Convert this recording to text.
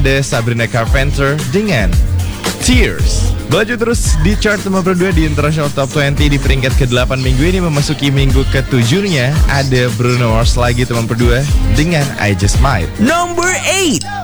ada Sabrina Carpenter dengan Tears. Berlanjut terus di chart nomor 2 di International Top 20 di peringkat ke-8 minggu ini memasuki minggu ke-7-nya. Ada Bruno Mars lagi teman berdua dengan I Just Might. Number 8.